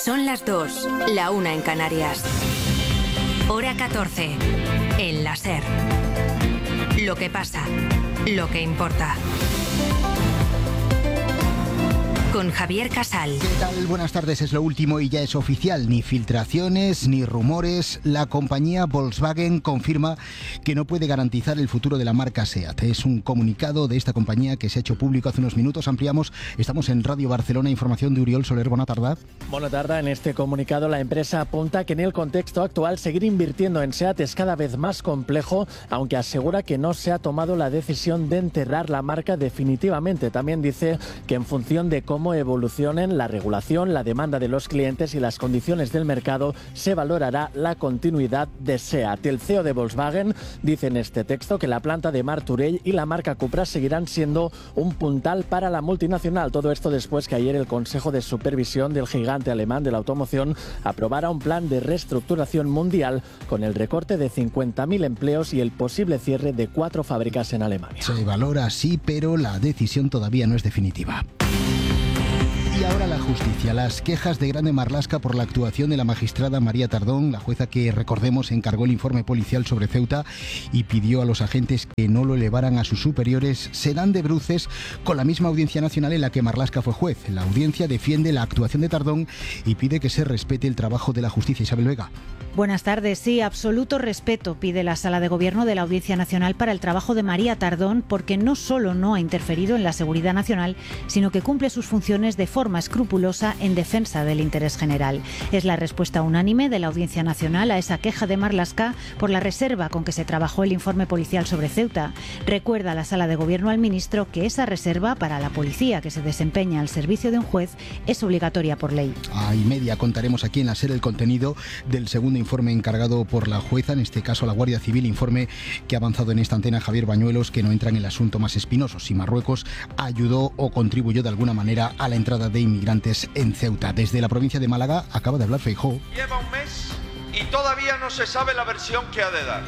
Son las 2, la 1 en Canarias. Hora 14, en la SER. Lo que pasa, lo que importa. Con Javier Casal. ¿Qué tal? Buenas tardes, es lo último y ya es oficial. Ni filtraciones, ni rumores. La compañía Volkswagen confirma que no puede garantizar el futuro de la marca SEAT. Es un comunicado de esta compañía que se ha hecho público hace unos minutos. Ampliamos, estamos en Radio Barcelona, información de Uriol Soler. Buena tarde. Buena tarde. En este comunicado la empresa apunta que en el contexto actual seguir invirtiendo en SEAT es cada vez más complejo, aunque asegura que no se ha tomado la decisión de enterrar la marca definitivamente. También dice que en función de cómo evolucionen la regulación, la demanda de los clientes y las condiciones del mercado, se valorará la continuidad de SEAT. El CEO de Volkswagen dice en este texto que la planta de Martorell y la marca Cupra seguirán siendo un puntal para la multinacional. Todo esto después que ayer el Consejo de Supervisión del gigante alemán de la automoción aprobara un plan de reestructuración mundial con el recorte de 50.000 empleos y el posible cierre de 4 fábricas en Alemania. Se valora así, pero la decisión todavía no es definitiva. Y ahora la justicia. Las quejas de Grande Marlaska por la actuación de la magistrada María Tardón, la jueza que, recordemos, encargó el informe policial sobre Ceuta y pidió a los agentes que no lo elevaran a sus superiores, se dan de bruces con la misma Audiencia Nacional en la que Marlaska fue juez. La audiencia defiende la actuación de Tardón y pide que se respete el trabajo de la justicia. Isabel Vega. Buenas tardes. Sí, absoluto respeto pide la Sala de Gobierno de la Audiencia Nacional para el trabajo de María Tardón, porque no solo no ha interferido en la seguridad nacional, sino que cumple sus funciones de forma escrupulosa en defensa del interés general. Es la respuesta unánime de la Audiencia Nacional a esa queja de Marlaska por la reserva con que se trabajó el informe policial sobre Ceuta. Recuerda la Sala de Gobierno al ministro que esa reserva para la policía que se desempeña al servicio de un juez es obligatoria por ley. A y media contaremos aquí en la SER el contenido del segundo informe encargado por la jueza, en este caso la Guardia Civil, informe que ha avanzado en esta antena Javier Bañuelos, que no entra en el asunto más espinoso, si Marruecos ayudó o contribuyó de alguna manera a la entrada de inmigrantes en Ceuta. Desde la provincia de Málaga acaba de hablar Feijóo. Lleva un mes y todavía no se sabe la versión que ha de dar.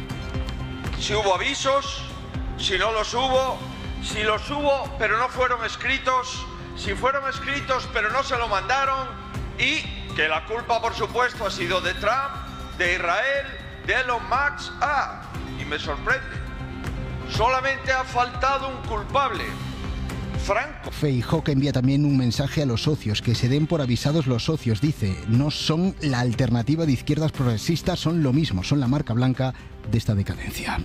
Si hubo avisos, si no los hubo, si los hubo pero no fueron escritos, si fueron escritos pero no se lo mandaron, y que la culpa, por supuesto, ha sido de Trump, de Israel, de Elon Musk. Y me sorprende, solamente ha faltado un culpable: Franco. Feijóo, que envía también un mensaje a los socios, que se den por avisados los socios. Dice, no son la alternativa de izquierdas progresistas, son lo mismo, son la marca blanca de esta decadencia.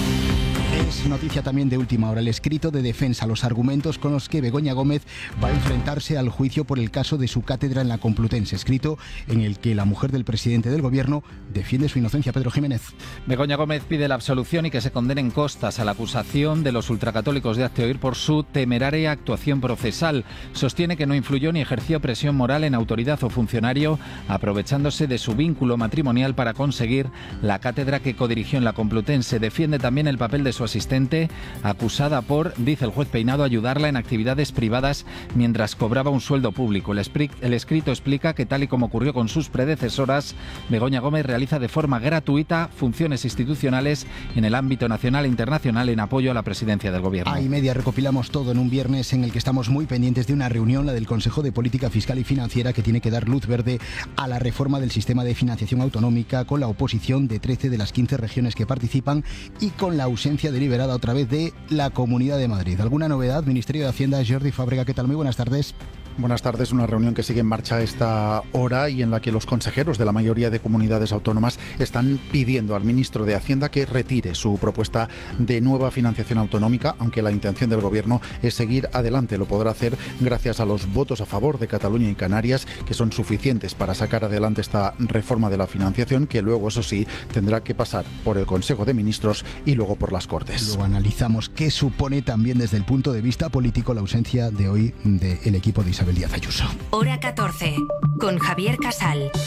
Es noticia también de última hora el escrito de defensa, los argumentos con los que Begoña Gómez va a enfrentarse al juicio por el caso de su cátedra en la Complutense, escrito en el que la mujer del presidente del gobierno defiende su inocencia. Pedro Jiménez. Begoña Gómez pide la absolución y que se condenen costas a la acusación de los ultracatólicos de Hazte Oír por su temeraria actuación procesal. Sostiene que no influyó ni ejerció presión moral en autoridad o funcionario, aprovechándose de su vínculo matrimonial para conseguir la cátedra que codirigió en la Complutense. Defiende también el papel de su asistente, acusada por, dice el juez Peinado, ayudarla en actividades privadas mientras cobraba un sueldo público. El escrito explica que, tal y como ocurrió con sus predecesoras, Begoña Gómez realiza de forma gratuita funciones institucionales en el ámbito nacional e internacional en apoyo a la presidencia del gobierno. A y media recopilamos todo en un viernes en el que estamos muy pendientes de una reunión, la del Consejo de Política Fiscal y Financiera, que tiene que dar luz verde a la reforma del sistema de financiación autonómica, con la oposición de 13 de las 15 regiones que participan y con la ausencia deliberada otra vez de la Comunidad de Madrid. ¿Alguna novedad? Ministerio de Hacienda, Jordi Fábrega, ¿qué tal? Muy buenas tardes. Buenas tardes. Una reunión que sigue en marcha a esta hora y en la que los consejeros de la mayoría de comunidades autónomas están pidiendo al ministro de Hacienda que retire su propuesta de nueva financiación autonómica, aunque la intención del gobierno es seguir adelante. Lo podrá hacer gracias a los votos a favor de Cataluña y Canarias, que son suficientes para sacar adelante esta reforma de la financiación, que luego, eso sí, tendrá que pasar por el Consejo de Ministros y luego por las Cortes. Luego analizamos qué supone también desde el punto de vista político la ausencia de hoy del equipo de Isabel Díaz Ayuso. Hora 14, con Javier Casal.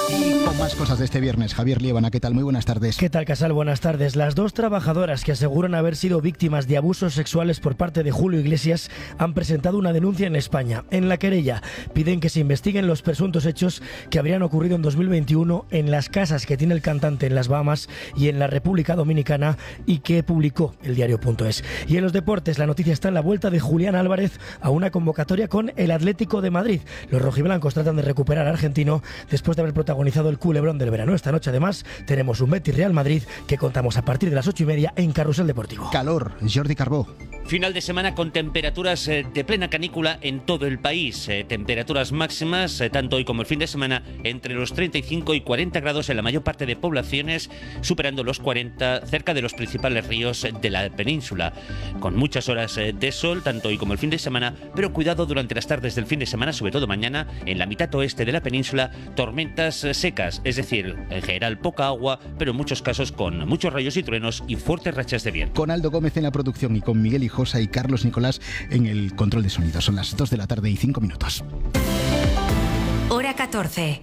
Y con más cosas de este viernes, Javier Liébana, ¿qué tal? Muy buenas tardes. ¿Qué tal, Casal? Buenas tardes. Las dos trabajadoras que aseguran haber sido víctimas de abusos sexuales por parte de Julio Iglesias han presentado una denuncia en España. En la querella piden que se investiguen los presuntos hechos que habrían ocurrido en 2021 en las casas que tiene el cantante en las Bahamas y en la República Dominicana y que publicó el diario.es. Y en los deportes, la noticia está en la vuelta de Julián Álvarez a una convocatoria con el Atlético de Madrid. Los rojiblancos tratan de recuperar al argentino después de haber protagonizado el culebrón del verano. Esta noche, además, tenemos un Betis Real Madrid que contamos a partir de las 8:30 en Carrusel Deportivo. Calor, Jordi Carbó. Final de semana con temperaturas de plena canícula en todo el país. Temperaturas máximas, tanto hoy como el fin de semana, entre los 35 y 40 grados en la mayor parte de poblaciones, superando los 40 cerca de los principales ríos de la península. Con muchas horas de sol, tanto hoy como el fin de semana, pero cuidado durante las tardes del fin de semana, sobre todo mañana, en la mitad oeste de la península, tormentas secas, es decir, en general poca agua, pero en muchos casos con muchos rayos y truenos y fuertes rachas de viento. Con Aldo Gómez en la producción y con Miguel Hijosa y Carlos Nicolás en el control de sonido. Son las 2 de la tarde y 5 minutos. Hora 14.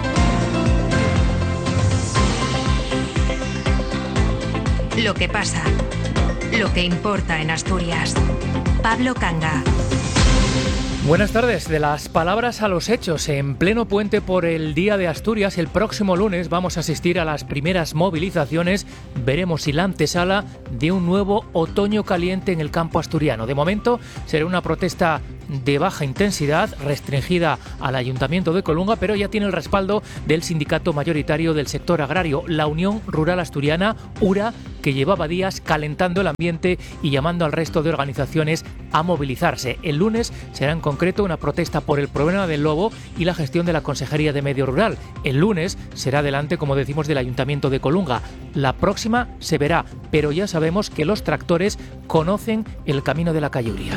Lo que pasa, lo que importa en Asturias. Pablo Canga. Buenas tardes. De las palabras a los hechos. En pleno puente por el Día de Asturias, el próximo lunes vamos a asistir a las primeras movilizaciones. Veremos si la antesala de un nuevo otoño caliente en el campo asturiano. De momento será una protesta de baja intensidad, restringida al Ayuntamiento de Colunga, pero ya tiene el respaldo del sindicato mayoritario del sector agrario, la Unión Rural Asturiana, URA, que llevaba días calentando el ambiente y llamando al resto de organizaciones a movilizarse. El lunes será en concreto una protesta por el problema del lobo y la gestión de la Consejería de Medio Rural. El lunes será delante, como decimos, del Ayuntamiento de Colunga. La próxima se verá, pero ya sabemos que los tractores conocen el camino de la Calluria.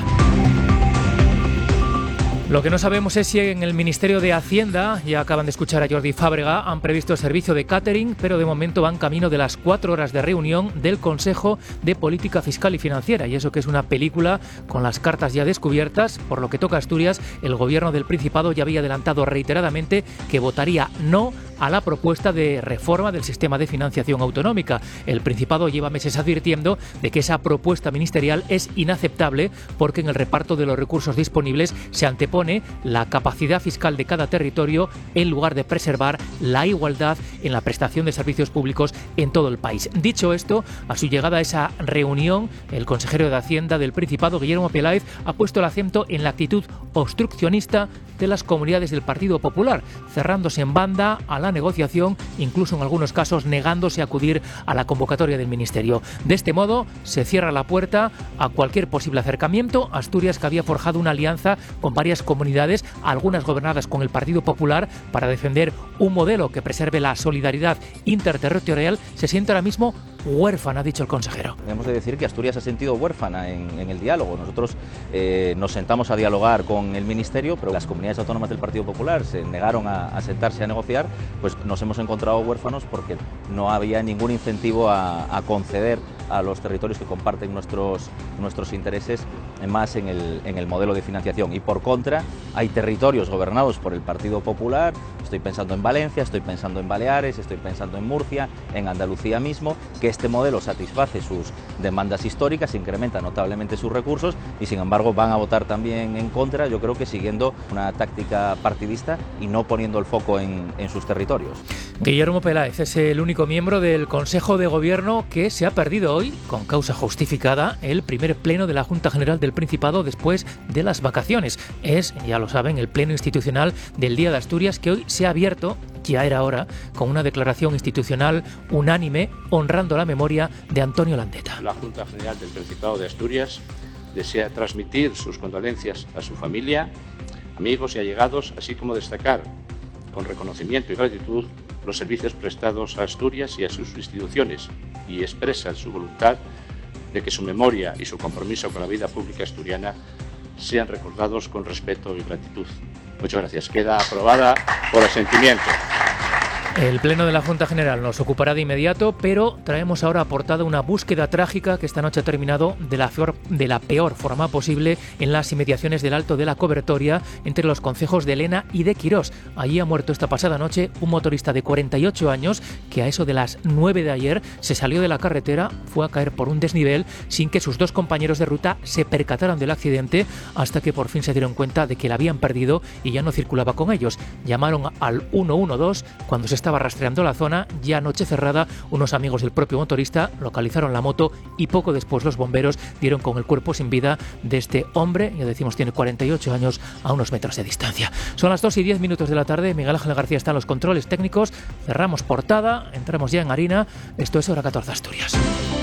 Lo que no sabemos es si en el Ministerio de Hacienda, ya acaban de escuchar a Jordi Fábrega, han previsto servicio de catering, pero de momento van camino de las 4 horas de reunión del Consejo de Política Fiscal y Financiera. Y eso que es una película con las cartas ya descubiertas. Por lo que toca a Asturias, el Gobierno del Principado ya había adelantado reiteradamente que votaría no a la propuesta de reforma del sistema de financiación autonómica. El Principado lleva meses advirtiendo de que esa propuesta ministerial es inaceptable porque en el reparto de los recursos disponibles se antepone la capacidad fiscal de cada territorio en lugar de preservar la igualdad en la prestación de servicios públicos en todo el país. Dicho esto, a su llegada a esa reunión, el consejero de Hacienda del Principado, Guillermo Peláez, ha puesto el acento en la actitud obstruccionista de las comunidades del Partido Popular, cerrándose en banda a la negociación, incluso en algunos casos negándose a acudir a la convocatoria del Ministerio. De este modo, se cierra la puerta a cualquier posible acercamiento. Asturias, que había forjado una alianza con varias comunidades, algunas gobernadas con el Partido Popular, para defender un modelo que preserve la solidaridad interterritorial, se siente ahora mismo huérfana, ha dicho el consejero. Hemos de decir que Asturias se ha sentido huérfana en el diálogo. Nosotros nos sentamos a dialogar con el Ministerio, pero las comunidades autónomas del Partido Popular se negaron a sentarse a negociar, pues nos hemos encontrado huérfanos porque no había ningún incentivo a conceder a los territorios que comparten nuestros intereses más en el modelo de financiación. Y por contra, hay territorios gobernados por el Partido Popular, estoy pensando en Valencia, estoy pensando en Baleares, estoy pensando en Murcia, en Andalucía mismo, que este modelo satisface sus demandas históricas, incrementa notablemente sus recursos y sin embargo van a votar también en contra, yo creo que siguiendo una táctica partidista y no poniendo el foco en sus territorios. Guillermo Peláez es el único miembro del Consejo de Gobierno que se ha perdido hoy, con causa justificada, el primer pleno de la Junta General del Principado después de las vacaciones. Es, ya lo saben, el pleno institucional del Día de Asturias, que hoy se ha abierto, ya era hora, con una declaración institucional unánime honrando la memoria de Antonio Landeta. La Junta General del Principado de Asturias desea transmitir sus condolencias a su familia, amigos y allegados, así como destacar con reconocimiento y gratitud los servicios prestados a Asturias y a sus instituciones, y expresa su voluntad de que su memoria y su compromiso con la vida pública asturiana sean recordados con respeto y gratitud. Muchas gracias. Queda aprobada por asentimiento. El Pleno de la Junta General nos ocupará de inmediato, pero traemos ahora a portada una búsqueda trágica que esta noche ha terminado de la peor forma posible en las inmediaciones del Alto de la Cobertoria, entre los concejos de Lena y de Quirós. Allí ha muerto esta pasada noche un motorista de 48 años que a eso de las 9 de ayer se salió de la carretera, fue a caer por un desnivel sin que sus dos compañeros de ruta se percataran del accidente, hasta que por fin se dieron cuenta de que la habían perdido y ya no circulaba con ellos. Llamaron al 112 cuando se estaba rastreando la zona. Ya noche cerrada, unos amigos del propio motorista localizaron la moto y poco después los bomberos dieron con el cuerpo sin vida de este hombre, ya decimos tiene 48 años, a unos metros de distancia. Son las 2:10 de la tarde, Miguel Ángel García está en los controles técnicos, cerramos portada, entramos ya en harina, esto es Hora 14 Asturias.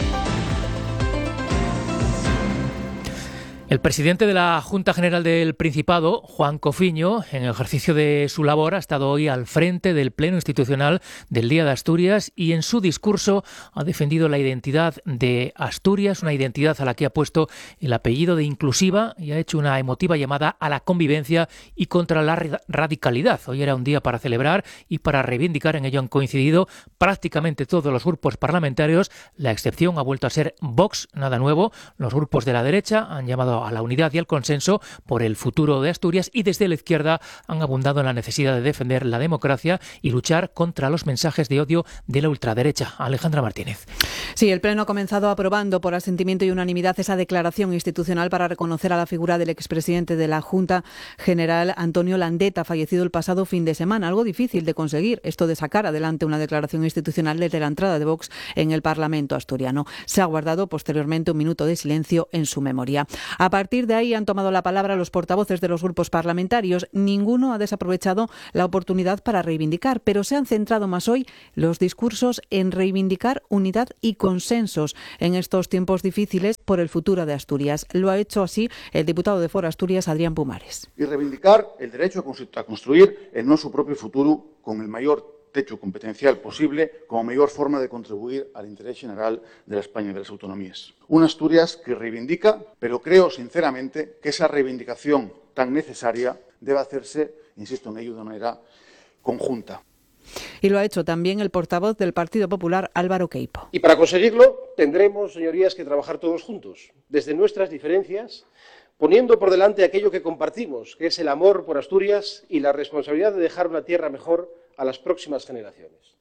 El presidente de la Junta General del Principado, Juan Cofiño, en ejercicio de su labor, ha estado hoy al frente del Pleno Institucional del Día de Asturias y en su discurso ha defendido la identidad de Asturias, una identidad a la que ha puesto el apellido de inclusiva y ha hecho una emotiva llamada a la convivencia y contra la radicalidad. Hoy era un día para celebrar y para reivindicar, en ello han coincidido prácticamente todos los grupos parlamentarios. La excepción ha vuelto a ser Vox, nada nuevo. Los grupos de la derecha han llamado a la unidad y al consenso por el futuro de Asturias y desde la izquierda han abundado en la necesidad de defender la democracia y luchar contra los mensajes de odio de la ultraderecha. Alejandra Martínez. Sí, el Pleno ha comenzado aprobando por asentimiento y unanimidad esa declaración institucional para reconocer a la figura del expresidente de la Junta General, Antonio Landeta, fallecido el pasado fin de semana. Algo difícil de conseguir, esto de sacar adelante una declaración institucional desde la entrada de Vox en el Parlamento asturiano. Se ha guardado posteriormente un minuto de silencio en su memoria. A partir de ahí han tomado la palabra los portavoces de los grupos parlamentarios. Ninguno ha desaprovechado la oportunidad para reivindicar, pero se han centrado más hoy los discursos en reivindicar unidad y consensos en estos tiempos difíciles por el futuro de Asturias. Lo ha hecho así el diputado de Foro Asturias, Adrián Pumares. Y reivindicar el derecho a construir el nuestro propio futuro con el mayor techo competencial posible como mayor forma de contribuir al interés general de la España y de las autonomías. Una Asturias que reivindica, pero creo sinceramente que esa reivindicación tan necesaria debe hacerse, insisto en ello, de manera conjunta. Y lo ha hecho también el portavoz del Partido Popular, Álvaro Queipo. Y para conseguirlo tendremos, señorías, que trabajar todos juntos, desde nuestras diferencias, poniendo por delante aquello que compartimos, que es el amor por Asturias y la responsabilidad de dejar una tierra mejor a las próximas generaciones.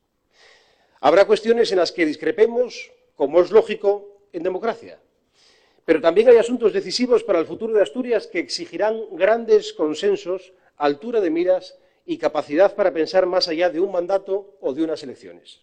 Habrá cuestiones en las que discrepemos, como es lógico, en democracia. Pero también hay asuntos decisivos para el futuro de Asturias que exigirán grandes consensos, altura de miras y capacidad para pensar más allá de un mandato o de unas elecciones.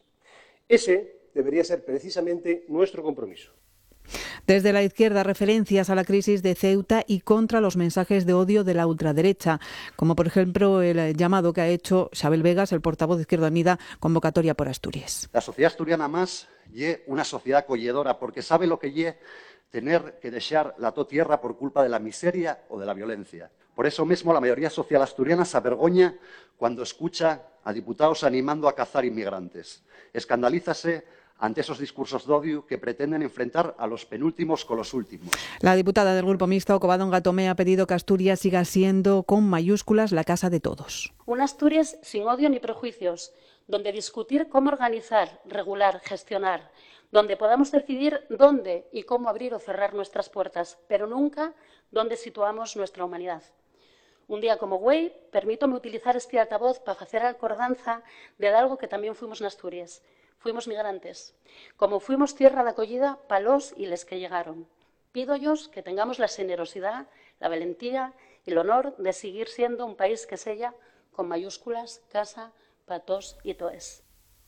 Ese debería ser precisamente nuestro compromiso. Desde la izquierda, referencias a la crisis de Ceuta y contra los mensajes de odio de la ultraderecha, como por ejemplo el llamado que ha hecho Xabel Vegas, el portavoz de Izquierda Unida, convocatoria por Asturias. La sociedad asturiana más ye una sociedad acogedora, porque sabe lo que ye tener que dejar la to tierra por culpa de la miseria o de la violencia. Por eso mismo la mayoría social asturiana se avergoña cuando escucha a diputados animando a cazar inmigrantes. Escandalízase ante esos discursos de odio que pretenden enfrentar a los penúltimos con los últimos. La diputada del Grupo Mixto, Covadonga Tomé, ha pedido que Asturias siga siendo, con mayúsculas, la casa de todos. Una Asturias sin odio ni prejuicios, donde discutir cómo organizar, regular, gestionar, donde podamos decidir dónde y cómo abrir o cerrar nuestras puertas, pero nunca dónde situamos nuestra humanidad. Un día como hoy, permítome utilizar este altavoz para hacer acordanza de algo que también fuimos en Asturias. Fuimos migrantes, como fuimos tierra de acogida para los y les que llegaron. Pídollos que tengamos la generosidad, la valentía y el honor de seguir siendo un país que sella, con mayúsculas, casa, pa' tos y toes.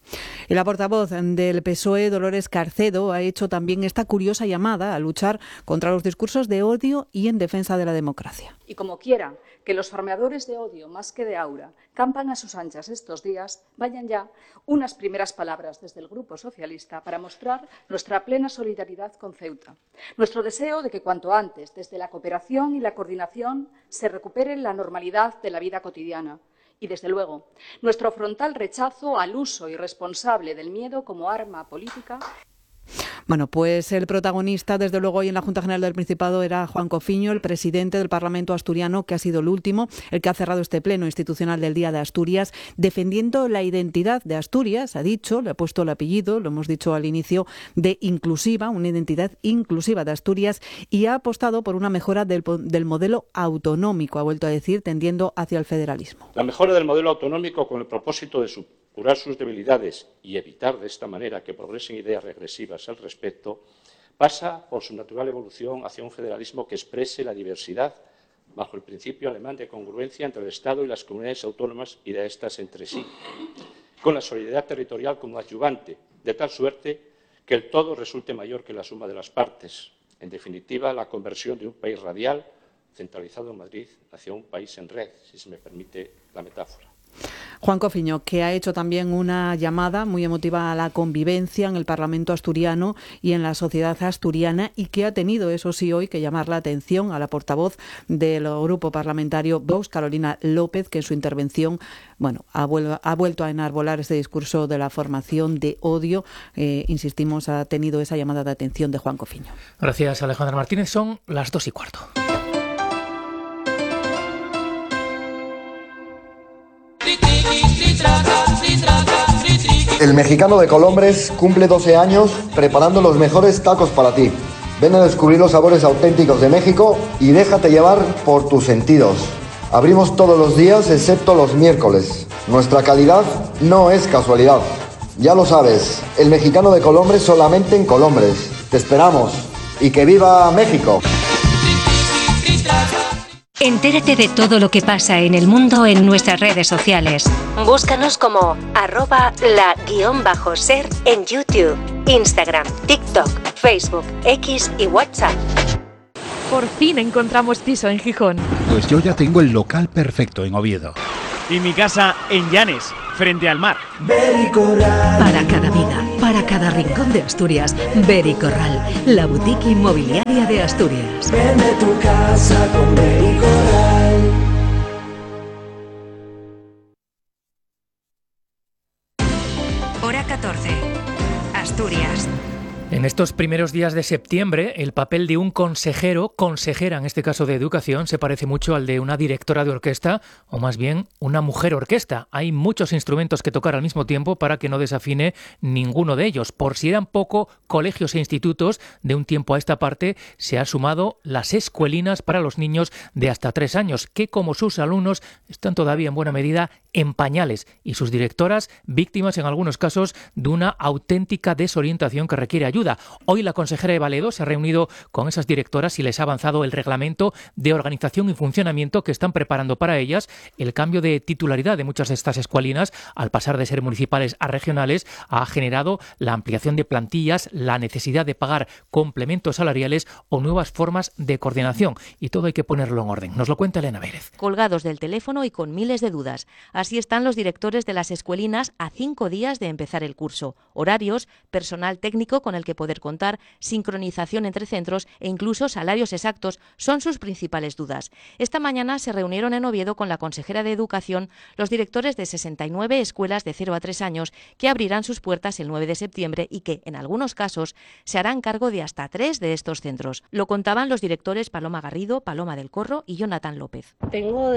Y la portavoz del PSOE, Dolores Carcedo, ha hecho también esta curiosa llamada a luchar contra los discursos de odio y en defensa de la democracia. Y como quiera que los farmeadores de odio, más que de aura, campan a sus anchas estos días, vayan ya unas primeras palabras desde el Grupo Socialista para mostrar nuestra plena solidaridad con Ceuta. Nuestro deseo de que cuanto antes, desde la cooperación y la coordinación, se recupere la normalidad de la vida cotidiana. Y, desde luego, nuestro frontal rechazo al uso irresponsable del miedo como arma política. Bueno, pues el protagonista, desde luego, hoy en la Junta General del Principado era Juan Cofiño, el presidente del Parlamento asturiano, que ha sido el último, el que ha cerrado este pleno institucional del Día de Asturias, defendiendo la identidad de Asturias, ha dicho, le ha puesto el apellido, lo hemos dicho al inicio, de inclusiva, una identidad inclusiva de Asturias, y ha apostado por una mejora del modelo autonómico, ha vuelto a decir, tendiendo hacia el federalismo. La mejora del modelo autonómico con el propósito de curar sus debilidades y evitar de esta manera que progresen ideas regresivas al respecto, pasa por su natural evolución hacia un federalismo que exprese la diversidad bajo el principio alemán de congruencia entre el Estado y las comunidades autónomas y de estas entre sí, con la solidaridad territorial como adyuvante, de tal suerte que el todo resulte mayor que la suma de las partes. En definitiva, la conversión de un país radial, centralizado en Madrid, hacia un país en red, si se me permite la metáfora. Juan Cofiño, que ha hecho también una llamada muy emotiva a la convivencia en el Parlamento asturiano y en la sociedad asturiana, y que ha tenido, eso sí, hoy que llamar la atención a la portavoz del grupo parlamentario Vox, Carolina López, que en su intervención ha vuelto a enarbolar este discurso de la formación de odio. Insistimos, ha tenido esa llamada de atención de Juan Cofiño. Gracias, Alejandra Martínez. Son las 2:15. El Mexicano de Colombres cumple 12 años preparando los mejores tacos para ti. Ven a descubrir los sabores auténticos de México y déjate llevar por tus sentidos. Abrimos todos los días excepto los miércoles. Nuestra calidad no es casualidad. Ya lo sabes, el Mexicano de Colombres solamente en Colombres. Te esperamos y que viva México. Entérate de todo lo que pasa en el mundo en nuestras redes sociales. Búscanos como @la_ser en YouTube, Instagram, TikTok, Facebook, X y WhatsApp. Por fin encontramos piso en Gijón. Pues yo ya tengo el local perfecto en Oviedo. Y mi casa en Llanes, frente al mar. Para cada vida, para cada rincón de Asturias, Bericorral, la boutique inmobiliaria de Asturias. Vende tu casa con Bericorral. Hora 14. Asturias. En estos primeros días de septiembre, el papel de un consejera, en este caso de educación, se parece mucho al de una directora de orquesta, o más bien una mujer orquesta. Hay muchos instrumentos que tocar al mismo tiempo para que no desafine ninguno de ellos. Por si eran poco, colegios e institutos, de un tiempo a esta parte, se han sumado las escuelinas para los niños de hasta 3 años, que como sus alumnos están todavía en buena medida en pañales, y sus directoras víctimas en algunos casos de una auténtica desorientación que requiere ayuda. Hoy la consejera Eva Ledo se ha reunido con esas directoras y les ha avanzado el reglamento de organización y funcionamiento que están preparando para ellas. El cambio de titularidad de muchas de estas escuelinas, al pasar de ser municipales a regionales, ha generado la ampliación de plantillas, la necesidad de pagar complementos salariales o nuevas formas de coordinación. Y todo hay que ponerlo en orden. Nos lo cuenta Elena Vélez. Colgados del teléfono y con miles de dudas. Así están los directores de las escuelinas a 5 días de empezar el curso. Horarios, personal técnico con el que poder contar, sincronización entre centros e incluso salarios exactos son sus principales dudas. Esta mañana se reunieron en Oviedo con la consejera de Educación los directores de 69 escuelas de 0 a 3 años que abrirán sus puertas el 9 de septiembre y que, en algunos casos, se harán cargo de hasta 3 de estos centros. Lo contaban los directores Paloma Garrido, Paloma del Corro y Jonathan López. Tengo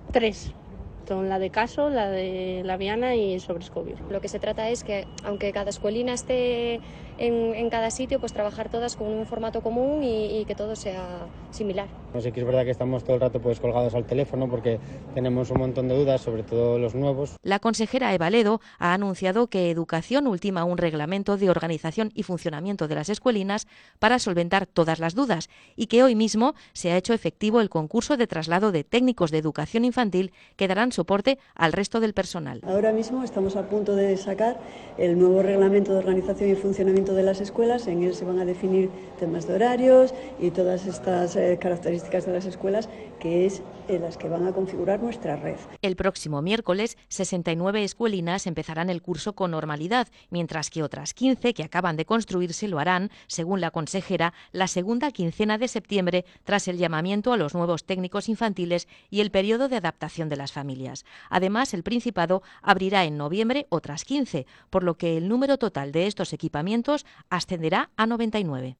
3. Son la de Caso, la de La Viana y Sobrescobio. Lo que se trata es que, aunque cada escuelina esté en cada sitio, pues trabajar todas con un formato común y que todo sea similar. No sé, que es verdad que estamos todo el rato pues colgados al teléfono porque tenemos un montón de dudas, sobre todo los nuevos. La consejera Eva Ledo ha anunciado que Educación ultima un reglamento de organización y funcionamiento de las escuelinas para solventar todas las dudas y que hoy mismo se ha hecho efectivo el concurso de traslado de técnicos de educación infantil que darán soporte al resto del personal. Ahora mismo estamos a punto de sacar el nuevo reglamento de organización y funcionamiento de las escuelas. En él se van a definir temas de horarios y todas estas características características de las escuelas, que es las que van a configurar nuestra red. El próximo miércoles, 69 escuelinas empezarán el curso con normalidad, mientras que otras 15 que acaban de construirse lo harán, según la consejera, la segunda quincena de septiembre, tras el llamamiento a los nuevos técnicos infantiles y el periodo de adaptación de las familias. Además, el Principado abrirá en noviembre otras 15, por lo que el número total de estos equipamientos ascenderá a 99.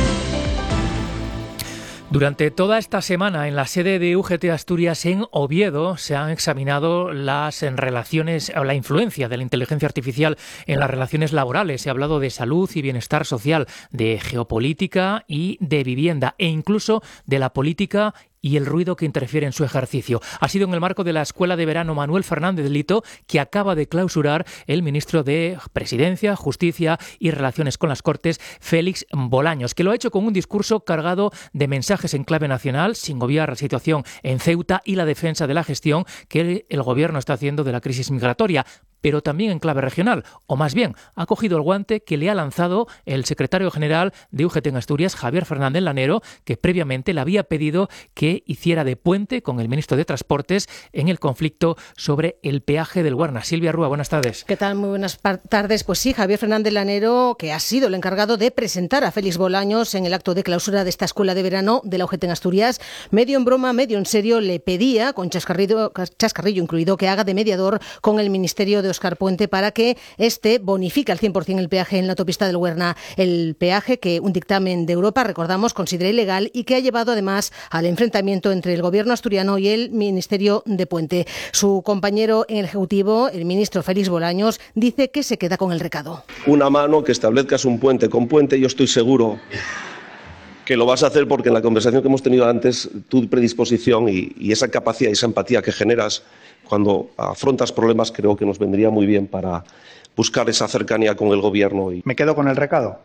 Durante toda esta semana, en la sede de UGT Asturias en Oviedo, se han examinado las relaciones o la influencia de la inteligencia artificial en las relaciones laborales. Se ha hablado de salud y bienestar social, de geopolítica y de vivienda, e incluso de la política y el ruido que interfiere en su ejercicio. Ha sido en el marco de la Escuela de Verano Manuel Fernández Lito que acaba de clausurar el ministro de Presidencia, Justicia y Relaciones con las Cortes, Félix Bolaños, que lo ha hecho con un discurso cargado de mensajes en clave nacional, sin obviar la situación en Ceuta y la defensa de la gestión que el gobierno está haciendo de la crisis migratoria, pero también en clave regional, o más bien, ha cogido el guante que le ha lanzado el secretario general de UGT en Asturias, Javier Fernández Lanero, que previamente le había pedido que hiciera de puente con el ministro de Transportes en el conflicto sobre el peaje del Huerna. Silvia Rúa, buenas tardes. ¿Qué tal? Muy buenas tardes. Pues sí, Javier Fernández Lanero, que ha sido el encargado de presentar a Félix Bolaños en el acto de clausura de esta escuela de verano de la UGT en Asturias, medio en broma, medio en serio, le pedía, con chascarrillo incluido, que haga de mediador con el Ministerio de Óscar Puente para que este bonifique al 100% el peaje en la autopista del Huerna. El peaje que un dictamen de Europa, recordamos, considera ilegal y que ha llevado además al enfrentamiento entre el gobierno asturiano y el Ministerio de Puente. Su compañero en el Ejecutivo, el ministro Félix Bolaños, dice que se queda con el recado. Una mano, que establezcas un puente con puente, yo estoy seguro que lo vas a hacer porque en la conversación que hemos tenido antes, tu predisposición y esa capacidad y esa empatía que generas cuando afrontas problemas, creo que nos vendría muy bien para buscar esa cercanía con el gobierno. ¿Me quedo con el recado?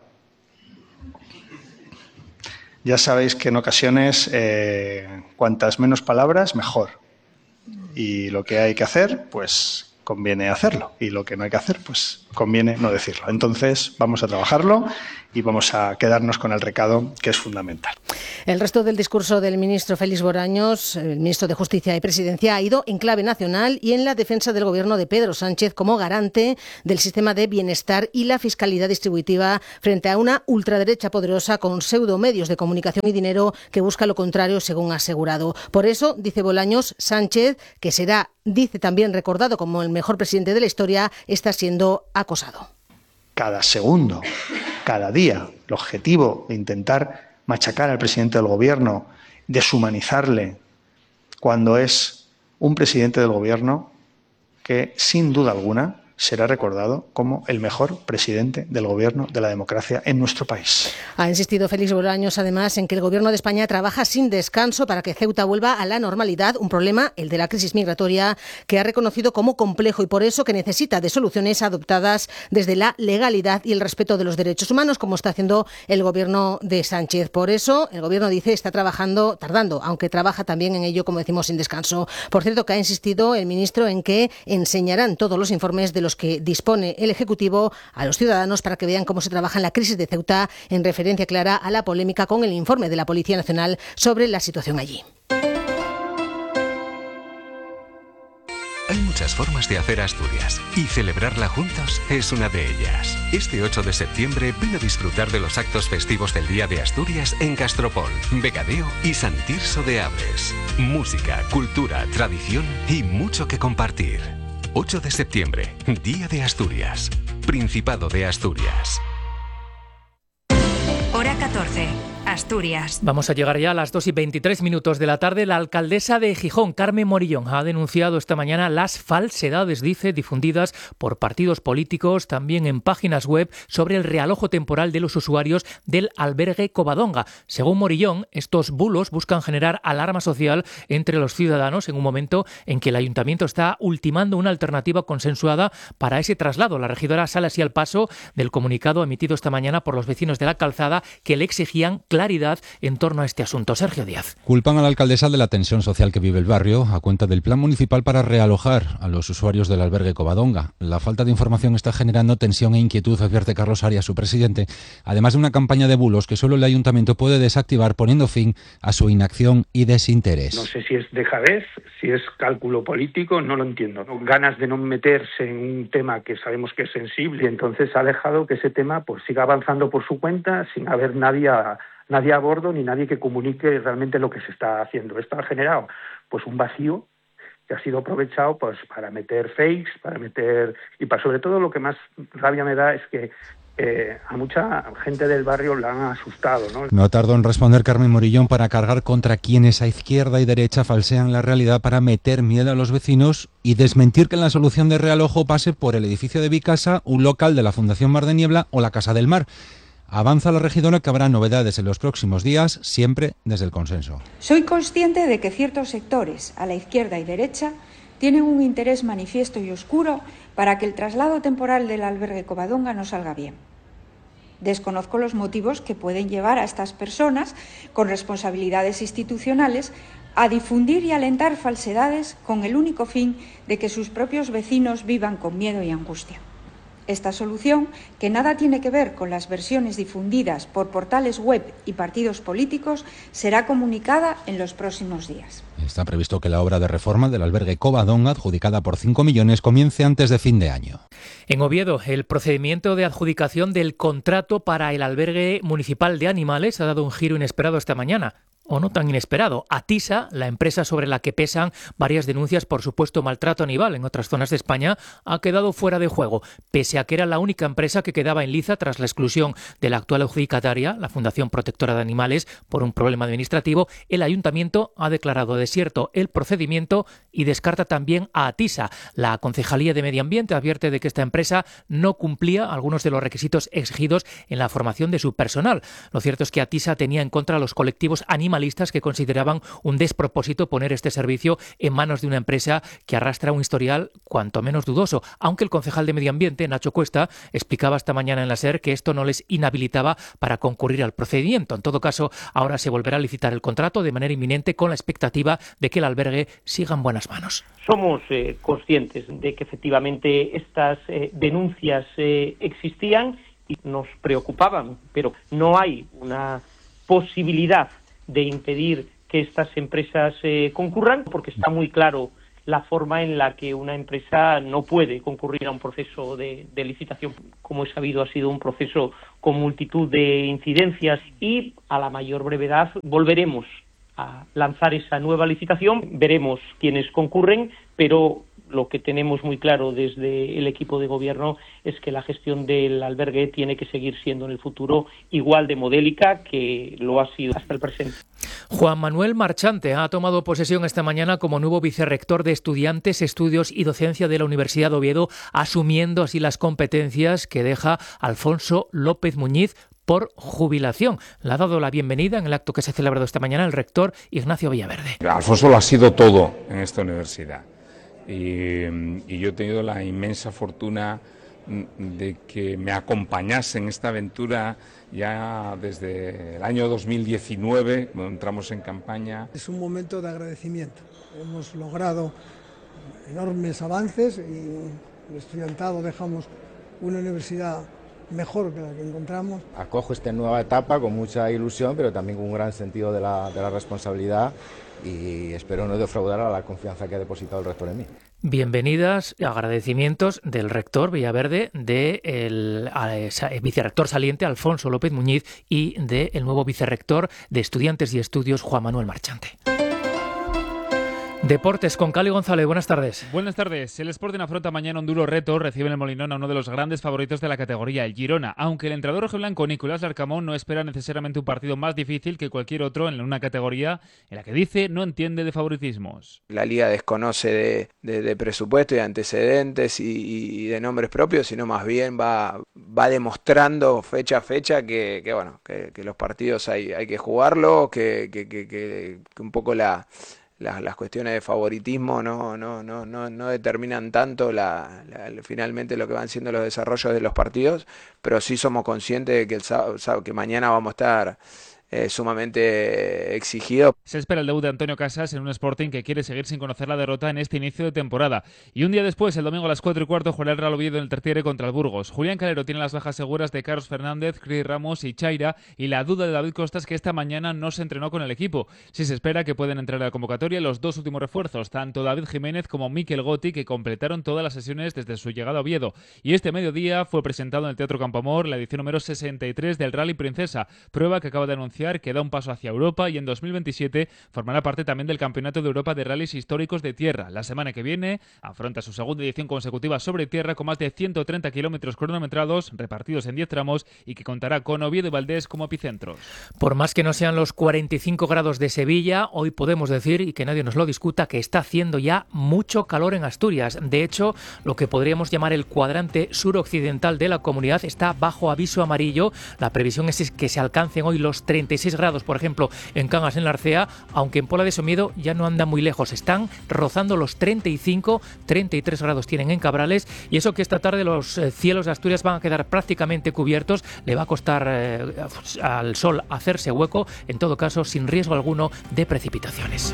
Ya sabéis que en ocasiones cuantas menos palabras, mejor. Y lo que hay que hacer, pues conviene hacerlo. Y lo que no hay que hacer, pues conviene no decirlo. Entonces vamos a trabajarlo y vamos a quedarnos con el recado, que es fundamental. El resto del discurso del ministro Félix Bolaños, el ministro de Justicia y Presidencia, ha ido en clave nacional y en la defensa del gobierno de Pedro Sánchez como garante del sistema de bienestar y la fiscalidad distributiva frente a una ultraderecha poderosa con pseudomedios de comunicación y dinero que busca lo contrario, según ha asegurado. Por eso, dice Bolaños, Sánchez, que será, dice también, recordado como el mejor presidente de la historia, está siendo acosado. Cada segundo, cada día, el objetivo de intentar machacar al presidente del gobierno, deshumanizarle, cuando es un presidente del gobierno que, sin duda alguna, será recordado como el mejor presidente del gobierno de la democracia en nuestro país. Ha insistido Félix Bolaños, además, en que el gobierno de España trabaja sin descanso para que Ceuta vuelva a la normalidad, un problema, el de la crisis migratoria, que ha reconocido como complejo y por eso que necesita de soluciones adoptadas desde la legalidad y el respeto de los derechos humanos, como está haciendo el gobierno de Sánchez. Por eso, el gobierno dice está tardando, aunque trabaja también en ello, como decimos, sin descanso. Por cierto, que ha insistido el ministro en que enseñarán todos los informes de los que dispone el Ejecutivo a los ciudadanos para que vean cómo se trabaja en la crisis de Ceuta, en referencia clara a la polémica con el informe de la Policía Nacional sobre la situación allí. Hay muchas formas de hacer Asturias y celebrarla juntos es una de ellas. Este 8 de septiembre ven a disfrutar de los actos festivos del Día de Asturias en Castropol, Vegadeo y Sant Tirso de Abres. Música, cultura, tradición y mucho que compartir. 8 de septiembre, Día de Asturias, Principado de Asturias. Hora 14. Asturias. Vamos a llegar ya a las 2:23 de la tarde. La alcaldesa de Gijón, Carmen Morillón, ha denunciado esta mañana las falsedades, dice, difundidas por partidos políticos, también en páginas web, sobre el realojo temporal de los usuarios del albergue Covadonga. Según Morillón, estos bulos buscan generar alarma social entre los ciudadanos en un momento en que el ayuntamiento está ultimando una alternativa consensuada para ese traslado. La regidora sale así al paso del comunicado emitido esta mañana por los vecinos de la Calzada, que le exigían claridad en torno a este asunto. Sergio Díaz. Culpan a la alcaldesa de la tensión social que vive el barrio a cuenta del plan municipal para realojar a los usuarios del albergue Covadonga. La falta de información está generando tensión e inquietud, advierte Carlos Arias, su presidente, además de una campaña de bulos que solo el ayuntamiento puede desactivar poniendo fin a su inacción y desinterés. No sé si es dejadez, si es cálculo político, no lo entiendo. Ganas de no meterse en un tema que sabemos que es sensible, y entonces ha dejado que ese tema pues siga avanzando por su cuenta sin haber nadie a bordo ni nadie que comunique realmente lo que se está haciendo. Esto ha generado pues un vacío que ha sido aprovechado pues para meter fakes, y para sobre todo lo que más rabia me da es que a mucha gente del barrio la han asustado, ¿no? No tardó en responder Carmen Morillón para cargar contra quienes a izquierda y derecha falsean la realidad para meter miedo a los vecinos y desmentir que la solución de realojo pase por el edificio de Vicasa, un local de la Fundación Mar de Niebla o la Casa del Mar. Avanza la regidora que habrá novedades en los próximos días, siempre desde el consenso. Soy consciente de que ciertos sectores, a la izquierda y derecha, tienen un interés manifiesto y oscuro para que el traslado temporal del albergue Covadonga no salga bien. Desconozco los motivos que pueden llevar a estas personas con responsabilidades institucionales a difundir y alentar falsedades con el único fin de que sus propios vecinos vivan con miedo y angustia. Esta solución, que nada tiene que ver con las versiones difundidas por portales web y partidos políticos, será comunicada en los próximos días. Está previsto que la obra de reforma del albergue Covadonga, adjudicada por 5 millones, comience antes de fin de año. En Oviedo, el procedimiento de adjudicación del contrato para el albergue municipal de animales ha dado un giro inesperado esta mañana. O no tan inesperado. Atisa, la empresa sobre la que pesan varias denuncias por supuesto maltrato animal en otras zonas de España, ha quedado fuera de juego, pese a que era la única empresa que quedaba en liza tras la exclusión de la actual adjudicataria, la Fundación Protectora de Animales, por un problema administrativo. El ayuntamiento ha declarado desierto el procedimiento y descarta también a Atisa. La Concejalía de Medio Ambiente advierte de que esta empresa no cumplía algunos de los requisitos exigidos en la formación de su personal. Lo cierto es que Atisa tenía en contra a los colectivos animalistas que consideraban un despropósito poner este servicio en manos de una empresa que arrastra un historial cuanto menos dudoso, aunque el concejal de Medio Ambiente, Nacho Cuesta, explicaba esta mañana en la SER que esto no les inhabilitaba para concurrir al procedimiento. En todo caso, ahora se volverá a licitar el contrato de manera inminente con la expectativa de que el albergue siga en buenas manos. Somos conscientes de que efectivamente estas denuncias existían y nos preocupaban, pero no hay una posibilidad de impedir que estas empresas concurran, porque está muy claro la forma en la que una empresa no puede concurrir a un proceso de licitación. Como he sabido, ha sido un proceso con multitud de incidencias y a la mayor brevedad volveremos a lanzar esa nueva licitación. Veremos quiénes concurren, pero lo que tenemos muy claro desde el equipo de gobierno es que la gestión del albergue tiene que seguir siendo en el futuro igual de modélica que lo ha sido hasta el presente. Juan Manuel Marchante ha tomado posesión esta mañana como nuevo vicerrector de Estudiantes, Estudios y Docencia de la Universidad de Oviedo, asumiendo así las competencias que deja Alfonso López Muñiz por jubilación. Le ha dado la bienvenida en el acto que se ha celebrado esta mañana el rector Ignacio Villaverde. Alfonso lo ha sido todo en esta universidad. Y yo he tenido la inmensa fortuna de que me acompañase en esta aventura ya desde el año 2019, cuando entramos en campaña. Es un momento de agradecimiento. Hemos logrado enormes avances y el estudiantado dejamos una universidad mejor que la que encontramos. Acojo esta nueva etapa con mucha ilusión, pero también con un gran sentido de la responsabilidad, y espero no defraudar a la confianza que ha depositado el rector en mí. Bienvenidas, agradecimientos del rector Villaverde, del vicerrector saliente Alfonso López Muñiz y del nuevo vicerrector de Estudiantes y Estudios Juan Manuel Marchante. Deportes con Cali González, buenas tardes. Buenas tardes. El Sporting afronta mañana un duro reto. Recibe en el Molinón a uno de los grandes favoritos de la categoría, el Girona. Aunque el entrenador rojiblanco Nicolás Larcamón no espera necesariamente un partido más difícil que cualquier otro en una categoría en la que dice no entiende de favoritismos. La Liga desconoce de presupuesto y antecedentes y de nombres propios, sino más bien va demostrando fecha a fecha que los partidos hay que jugarlo, que un poco las cuestiones de favoritismo no determinan tanto finalmente lo que van siendo los desarrollos de los partidos, pero sí somos conscientes de que mañana vamos a estar sumamente exigido. Se espera el debut de Antonio Casas en un Sporting que quiere seguir sin conocer la derrota en este inicio de temporada. Y un día después, el domingo a las 4:15, jugará el Real Oviedo en el Tertiere contra el Burgos. Julián Calero tiene las bajas seguras de Carlos Fernández, Cris Ramos y Chaira, y la duda de David Costas, que esta mañana no se entrenó con el equipo. Sí se espera que pueden entrar a la convocatoria los dos últimos refuerzos, tanto David Jiménez como Mikel Gotti, que completaron todas las sesiones desde su llegada a Oviedo. Y este mediodía fue presentado en el Teatro Campoamor la edición número 63 del Rally Princesa, prueba que acaba de anunciar que da un paso hacia Europa y en 2027 formará parte también del Campeonato de Europa de Rallys Históricos de Tierra. La semana que viene afronta su segunda edición consecutiva sobre tierra con más de 130 kilómetros cronometrados repartidos en 10 tramos y que contará con Oviedo y Valdés como epicentros. Por más que no sean los 45 grados de Sevilla, hoy podemos decir, y que nadie nos lo discuta, que está haciendo ya mucho calor en Asturias. De hecho, lo que podríamos llamar el cuadrante suroccidental de la comunidad está bajo aviso amarillo. La previsión es que se alcancen hoy los 36 grados, por ejemplo, en Cangas, en la Arcea, aunque en Pola de Somiedo ya no anda muy lejos. Están rozando los 35, 33 grados tienen en Cabrales, y eso que esta tarde los cielos de Asturias van a quedar prácticamente cubiertos. Le va a costar al sol hacerse hueco, en todo caso sin riesgo alguno de precipitaciones.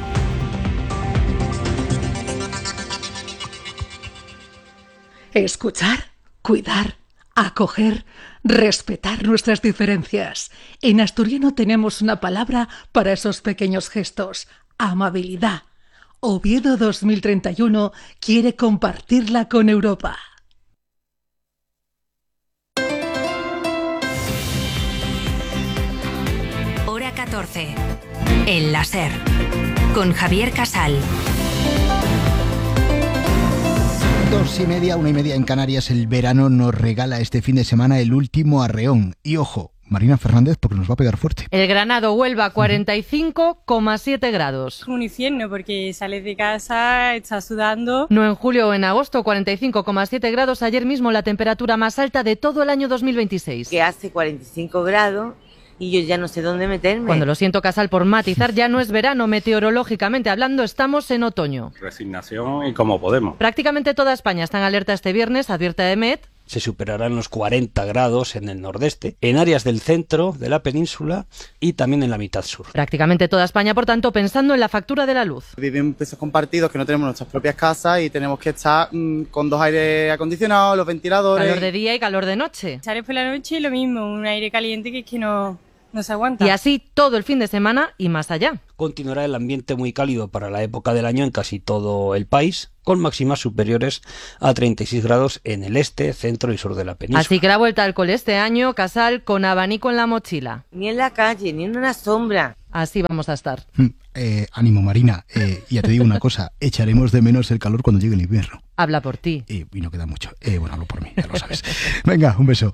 Escuchar, cuidar, acoger, respetar nuestras diferencias. En asturiano tenemos una palabra para esos pequeños gestos: amabilidad. Oviedo 2031 quiere compartirla con Europa. Hora 14. En la SER. Con Javier Casal. 2:30, 1:30 en Canarias. El verano nos regala este fin de semana el último arreón. Y ojo, Marina Fernández, porque nos va a pegar fuerte. El Granado-Huelva, 45,7 grados. Un infierno porque sales de casa, estás sudando. No en julio o en agosto, 45,7 grados. Ayer mismo la temperatura más alta de todo el año 2026. Que hace 45 grados y yo ya no sé dónde meterme. Cuando lo siento, Casal, por matizar, ya no es verano, meteorológicamente hablando, estamos en otoño. Resignación y como podemos. Prácticamente toda España está en alerta este viernes, advierte EMET. Se superarán los 40 grados en el nordeste, en áreas del centro de la península y también en la mitad sur. Prácticamente toda España, por tanto, pensando en la factura de la luz. Vivimos en pisos compartidos que no tenemos nuestras propias casas y tenemos que estar con dos aires acondicionados, los ventiladores. Calor de día y calor de noche. Sales por la noche y lo mismo, un aire caliente que es que no se aguanta. Y así todo el fin de semana y más allá. Continuará el ambiente muy cálido para la época del año en casi todo el país, con máximas superiores a 36 grados en el este, centro y sur de la península. Así que la vuelta al cole este año, Casal, con abanico en la mochila. Ni en la calle, ni en una sombra. Así vamos a estar. Ánimo, Marina. Ya te digo una cosa, echaremos de menos el calor cuando llegue el invierno. Habla por ti. Y no queda mucho. Bueno, hablo por mí, ya lo sabes. Venga, un beso.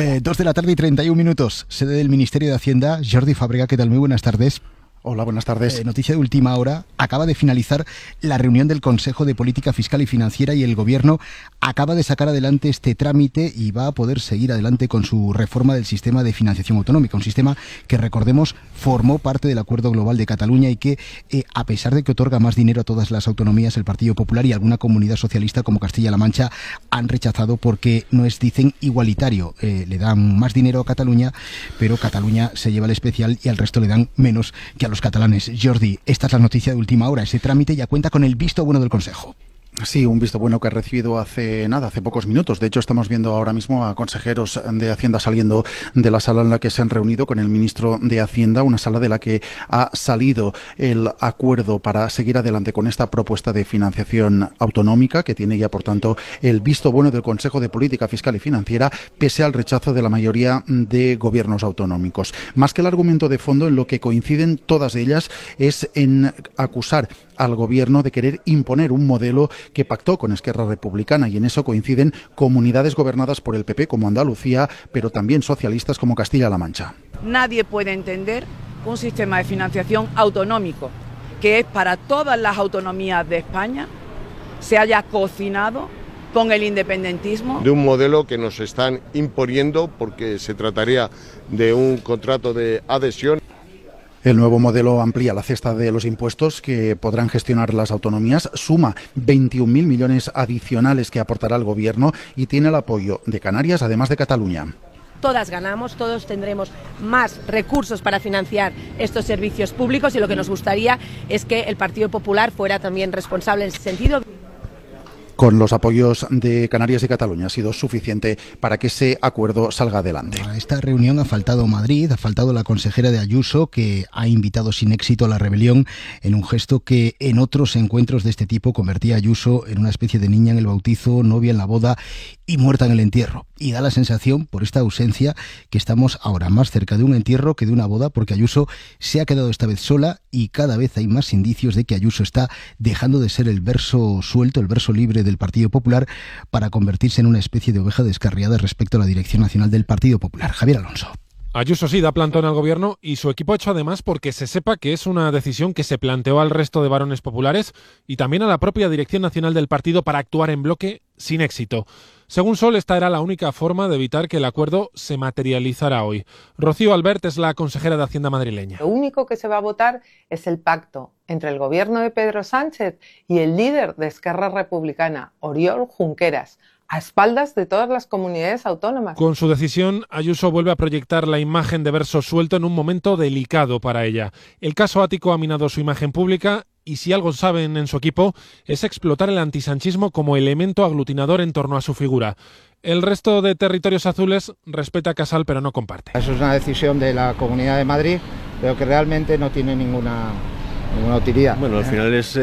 2:31 PM, sede del Ministerio de Hacienda. Jordi Fàbrega, ¿qué tal? Muy buenas tardes. Hola, buenas tardes. Noticia de última hora. Acaba de finalizar la reunión del Consejo de Política Fiscal y Financiera y el Gobierno acaba de sacar adelante este trámite y va a poder seguir adelante con su reforma del sistema de financiación autonómica. Un sistema que, recordemos, formó parte del Acuerdo Global de Cataluña y que, a pesar de que otorga más dinero a todas las autonomías, el Partido Popular y alguna comunidad socialista como Castilla-La Mancha han rechazado porque no es, dicen, igualitario. Le dan más dinero a Cataluña, pero Cataluña se lleva el especial y al resto le dan menos que a los catalanes. Jordi, esta es la noticia de última hora. Ese trámite ya cuenta con el visto bueno del Consejo. Sí, un visto bueno que ha recibido hace pocos minutos. De hecho, estamos viendo ahora mismo a consejeros de Hacienda saliendo de la sala en la que se han reunido con el ministro de Hacienda, una sala de la que ha salido el acuerdo para seguir adelante con esta propuesta de financiación autonómica, que tiene ya, por tanto, el visto bueno del Consejo de Política Fiscal y Financiera, pese al rechazo de la mayoría de gobiernos autonómicos. Más que el argumento de fondo, en lo que coinciden todas ellas es en acusar al Gobierno de querer imponer un modelo que pactó con Esquerra Republicana, y en eso coinciden comunidades gobernadas por el PP como Andalucía, pero también socialistas como Castilla-La Mancha. Nadie puede entender un sistema de financiación autonómico, que es para todas las autonomías de España, se haya cocinado con el independentismo. De un modelo que nos están imponiendo porque se trataría de un contrato de adhesión. El nuevo modelo amplía la cesta de los impuestos que podrán gestionar las autonomías, suma 21.000 millones adicionales que aportará el Gobierno y tiene el apoyo de Canarias, además de Cataluña. todas ganamos, todos tendremos más recursos para financiar estos servicios públicos y lo que nos gustaría es que el Partido Popular fuera también responsable en ese sentido. Con los apoyos de Canarias y Cataluña ha sido suficiente para que ese acuerdo salga adelante. A esta reunión ha faltado Madrid, ha faltado la consejera de Ayuso, que ha invitado sin éxito a la rebelión en un gesto que en otros encuentros de este tipo convertía a Ayuso en una especie de niña en el bautizo, novia en la boda y muerta en el entierro. Y da la sensación, por esta ausencia, que estamos ahora más cerca de un entierro que de una boda, porque Ayuso se ha quedado esta vez sola y cada vez hay más indicios de que Ayuso está dejando de ser el verso suelto, el verso libre del Partido Popular, para convertirse en una especie de oveja descarriada respecto a la dirección nacional del Partido Popular. Javier Alonso. Ayuso sí da plantón al gobierno y su equipo ha hecho además porque se sepa que es una decisión que se planteó al resto de varones populares y también a la propia dirección nacional del partido para actuar en bloque sin éxito. Según Sol, esta era la única forma de evitar que el acuerdo se materializara hoy. Rocío Albert es la consejera de Hacienda madrileña. Lo único que se va a votar es el pacto entre el gobierno de Pedro Sánchez y el líder de Esquerra Republicana, Oriol Junqueras, a espaldas de todas las comunidades autónomas. Con su decisión, Ayuso vuelve a proyectar la imagen de verso suelto en un momento delicado para ella. El caso Ático ha minado su imagen pública y si algo saben en su equipo es explotar el antisanchismo como elemento aglutinador en torno a su figura. El resto de territorios azules respeta a Casal pero no comparte. Eso es una decisión de la Comunidad de Madrid, pero que realmente no tiene ninguna utilidad. Bueno, al final es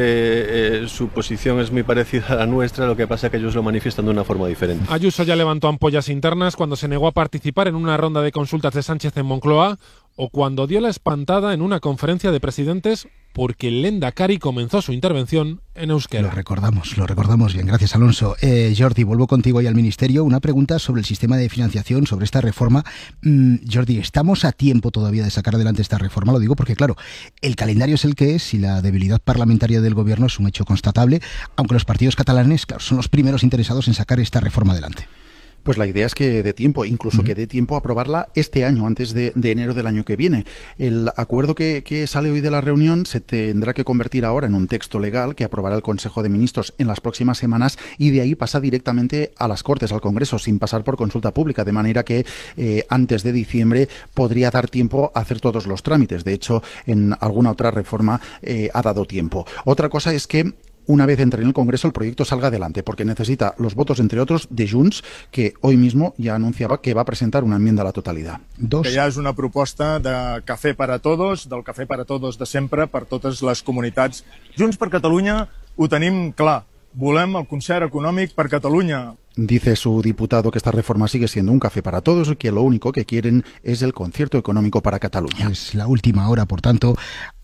su posición es muy parecida a la nuestra, lo que pasa es que ellos lo manifiestan de una forma diferente. Ayuso ya levantó ampollas internas cuando se negó a participar en una ronda de consultas de Sánchez en Moncloa o cuando dio la espantada en una conferencia de presidentes porque el Lehendakari comenzó su intervención en euskera. Lo recordamos bien. Gracias, Alonso. Jordi, vuelvo contigo ahí al Ministerio. Una pregunta sobre el sistema de financiación, sobre esta reforma. Jordi, ¿estamos a tiempo todavía de sacar adelante esta reforma? Lo digo porque, claro, el calendario es el que es y la debilidad parlamentaria del Gobierno es un hecho constatable, aunque los partidos catalanes, claro, son los primeros interesados en sacar esta reforma adelante. Pues la idea es que dé tiempo, incluso que dé tiempo a aprobarla este año, antes de enero del año que viene. El acuerdo que sale hoy de la reunión se tendrá que convertir ahora en un texto legal que aprobará el Consejo de Ministros en las próximas semanas y de ahí pasa directamente a las Cortes, al Congreso, sin pasar por consulta pública, de manera que antes de diciembre podría dar tiempo a hacer todos los trámites. De hecho, en alguna otra reforma ha dado tiempo. Otra cosa es que una vez entre en el Congreso el proyecto salga adelante, porque necesita los votos, entre otros, de Junts, que hoy mismo ya anunciaba que va a presentar una enmienda a la totalidad. Que ja és una proposta de cafè per a todos, del cafè per a todos de sempre, per totes les comunitats. Junts per Catalunya ho tenim clar. Volem el concert econòmic per Catalunya. Dice su diputado que esta reforma sigue siendo un café para todos y que lo único que quieren es el concierto económico para Cataluña. Es la última hora, por tanto,